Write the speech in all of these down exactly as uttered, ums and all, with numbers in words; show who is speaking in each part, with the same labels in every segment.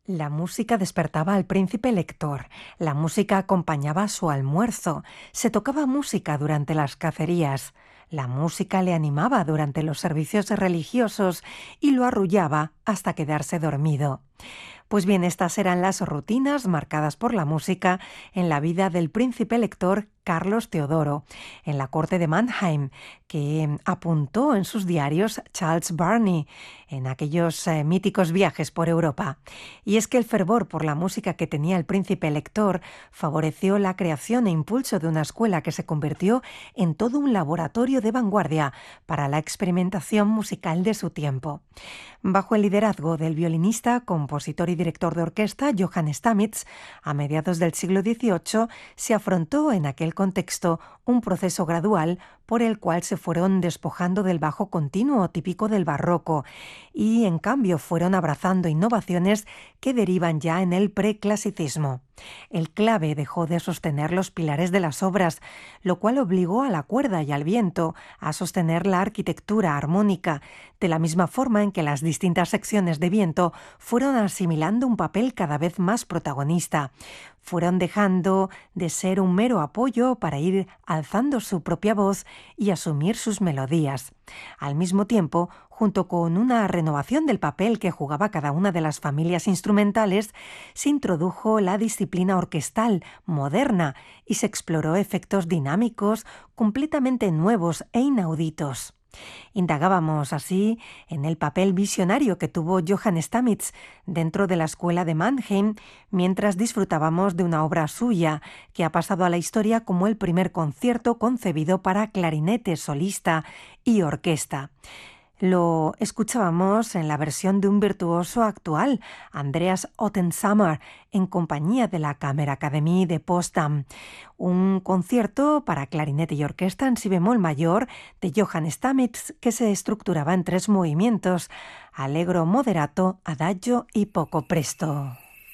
Speaker 1: La música despertaba al príncipe lector, la música acompañaba su almuerzo, se tocaba música durante las cacerías, la música le animaba durante los servicios religiosos y lo arrullaba hasta quedarse dormido. Pues bien, estas eran las rutinas marcadas por la música en la vida del príncipe lector Carlos Teodoro, en la corte de Mannheim, que apuntó en sus diarios Charles Burney en aquellos eh, míticos viajes por Europa. Y es que el fervor por la música que tenía el príncipe lector favoreció la creación e impulso de una escuela que se convirtió en todo un laboratorio de vanguardia para la experimentación musical de su tiempo. Bajo el liderazgo del violinista, compositor y director de orquesta Johann Stamitz, a mediados del siglo dieciocho se afrontó en aquel contexto un proceso gradual por el cual se fueron despojando del bajo continuo típico del barroco y, en cambio, fueron abrazando innovaciones que derivan ya en el preclasicismo. El clave dejó de sostener los pilares de las obras, lo cual obligó a la cuerda y al viento a sostener la arquitectura armónica, de la misma forma en que las distintas secciones de viento fueron asimilando un papel cada vez más protagonista. Fueron dejando de ser un mero apoyo para ir alzando su propia voz y asumir sus melodías. Al mismo tiempo, junto con una renovación del papel que jugaba cada una de las familias instrumentales, se introdujo la disciplina orquestal moderna y se exploró efectos dinámicos completamente nuevos e inauditos. Indagábamos así en el papel visionario que tuvo Johann Stamitz dentro de la escuela de Mannheim, mientras disfrutábamos de una obra suya que ha pasado a la historia como el primer concierto concebido para clarinete solista y orquesta. Lo escuchábamos en la versión de un virtuoso actual, Andreas Ottensammer, en compañía de la Kammerakademie de Potsdam. Un concierto para clarinete y orquesta en si bemol mayor de Johann Stamitz que se estructuraba en tres movimientos: allegro moderato, adagio y poco presto.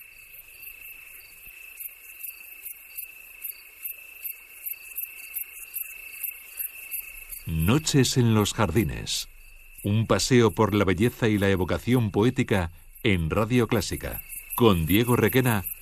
Speaker 2: Noches en los jardines. Un paseo por la belleza y la evocación poética en Radio Clásica, con Diego Requena